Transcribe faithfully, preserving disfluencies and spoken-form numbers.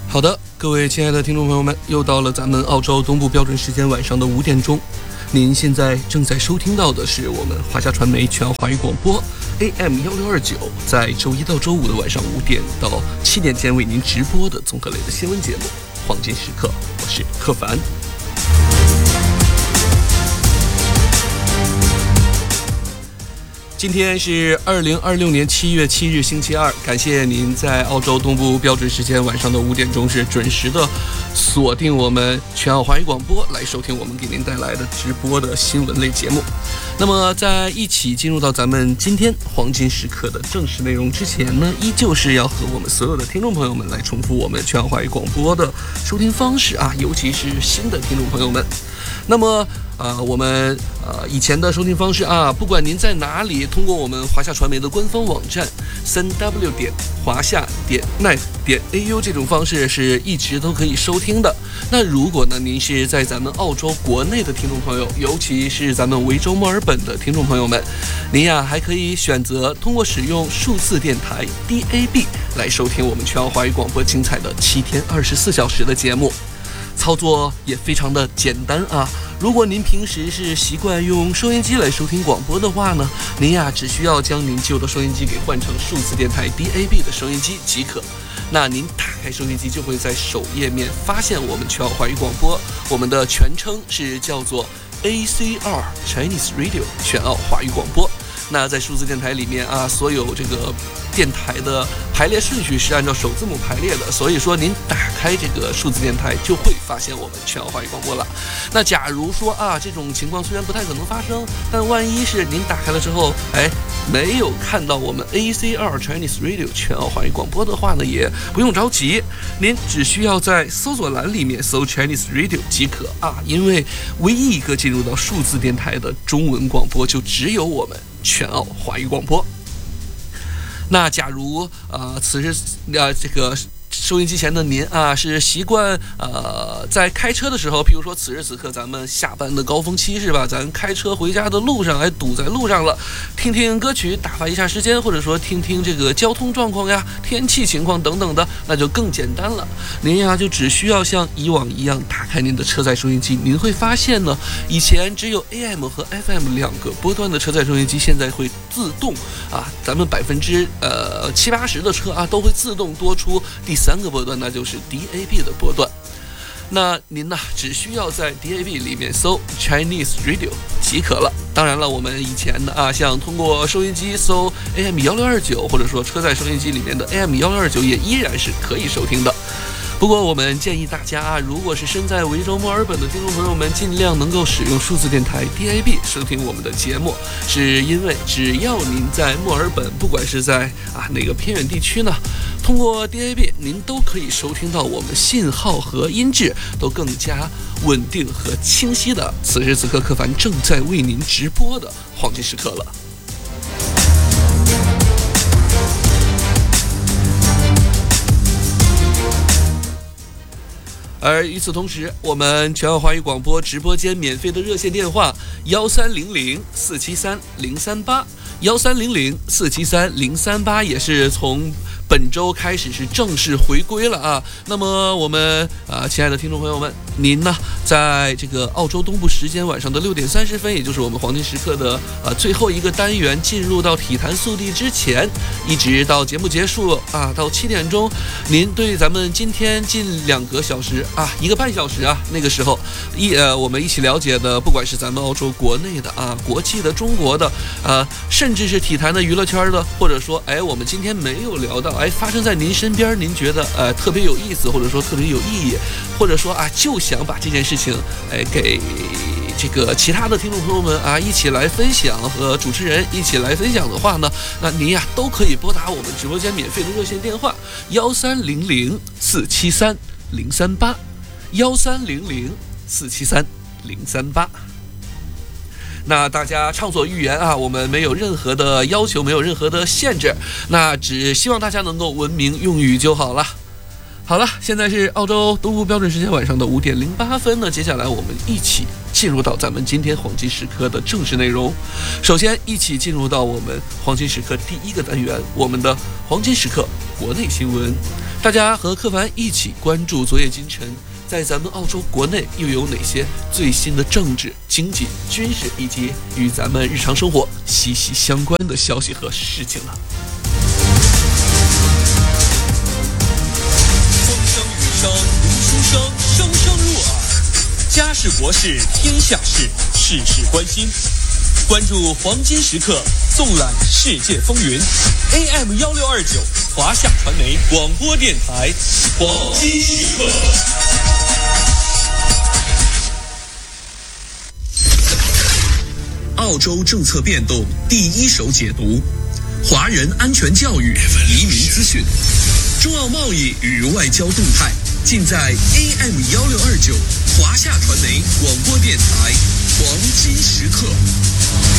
好的，各位亲爱的听众朋友们，又到了咱们澳洲东部标准时间晚上的五点钟。您现在正在收听到的是我们华夏传媒全澳华语广播 A M 幺六二九，在周一到周五的晚上五点到七点间为您直播的综合类的新闻节目《黄金时刻》，我是柯凡。今天是二零二六年七月七日星期二，感谢您在澳洲东部标准时间晚上的五点钟是准时的锁定我们全澳华语广播来收听我们给您带来的直播的新闻类节目。那么在一起进入到咱们今天黄金时刻的正式内容之前呢，依旧是要和我们所有的听众朋友们来重复我们全澳华语广播的收听方式啊，尤其是新的听众朋友们。那么呃，我们呃以前的收听方式啊，不管您在哪里，通过我们华夏传媒的官方网站三 w 点华夏点 net 点 a u 这种方式是一直都可以收听的。那如果呢您是在咱们澳洲国内的听众朋友，尤其是咱们维州墨尔本的听众朋友们，您呀还可以选择通过使用数字电台 D A B 来收听我们全澳华语广播精彩的七天二十四小时的节目。操作也非常的简单啊！如果您平时是习惯用收音机来收听广播的话呢，您呀只需要将您旧的收音机给换成数字电台 D A B 的收音机即可。那您打开收音机就会在首页面发现我们全澳华语广播，我们的全称是叫做 A C R Chinese Radio 全澳华语广播。那在数字电台里面啊，所有这个电台的排列顺序是按照首字母排列的，所以说您打开这个数字电台就会发现我们全澳华语广播了。那假如说啊，这种情况虽然不太可能发生，但万一是您打开了之后，哎，没有看到我们 A C R Chinese Radio 全澳华语广播的话呢，也不用着急，您只需要在搜索栏里面搜 Chinese Radio 即可啊，因为唯一一个进入到数字电台的中文广播就只有我们全澳华语广播。那假如呃此时呃这个收音机前的您啊，是习惯呃在开车的时候，譬如说此时此刻咱们下班的高峰期是吧，咱开车回家的路上还堵在路上了，听听歌曲打发一下时间，或者说听听这个交通状况呀、天气情况等等的，那就更简单了。您呀就只需要像以往一样打开您的车载收音机，您会发现呢，以前只有 A M 和 F M 两个波段的车载收音机，现在会自动啊，咱们百分之呃七八十的车啊都会自动多出第三个波段，那就是 D A B 的波段。那您呢只需要在 D A B 里面搜 Chinese Radio 即可了。当然了，我们以前的啊，像通过收音机搜 A M 幺六二九，或者说车载收音机里面的 A M 幺六二九也依然是可以收听的。不过我们建议大家啊，如果是身在维州墨尔本的听众朋友们，尽量能够使用数字电台 D A B 收听我们的节目，是因为只要您在墨尔本，不管是在啊哪个偏远地区呢，通过 D A B 您都可以收听到我们信号和音质都更加稳定和清晰的此时此刻柯凡正在为您直播的黄金时刻了。而与此同时，我们全澳华语广播直播间免费的热线电话幺三零零四七三零三八，幺三零零四七三零三八也是从本周开始是正式回归了啊。那么我们啊，亲爱的听众朋友们，您呢在这个澳洲东部时间晚上的六点三十分，也就是我们黄金时刻的呃最后一个单元进入到体坛速递之前，一直到节目结束啊，到七点钟，您对咱们今天近两个小时啊，一个半小时啊，那个时候一呃我们一起了解的，不管是咱们澳洲国内的啊、国际的、中国的，呃，甚至是体坛的、娱乐圈的，或者说哎我们今天没有聊到。哎，发生在您身边，您觉得呃特别有意思，或者说特别有意义，或者说啊就想把这件事情哎给这个其他的听众朋友们啊一起来分享，和主持人一起来分享的话呢，那您呀都可以拨打我们直播间免费的热线电话幺三零零四七三零三八，幺三零零四七三零三八。那大家畅所欲言啊，我们没有任何的要求，没有任何的限制，那只希望大家能够文明用语就好了。好了，现在是澳洲东部标准时间晚上的五点零八分呢，接下来我们一起进入到咱们今天黄金时刻的正式内容。首先一起进入到我们黄金时刻第一个单元，我们的黄金时刻国内新闻。 大家和柯凡一起关注昨夜今晨，在咱们澳洲国内又有哪些最新的政治、经济、军事以及与咱们日常生活息息相关的消息和事情呢？ 风声雨声读书声，声声入耳。家事国事天下事，事事关心。关注黄金时刻，纵览世界风云。A M 幺六二九，华夏传媒广播电台，黄金时刻。澳洲政策变动第一手解读，华人安全教育、移民资讯，中澳贸易与外交动态，尽在 A M 幺六二九华夏传媒广播电台黄金时刻。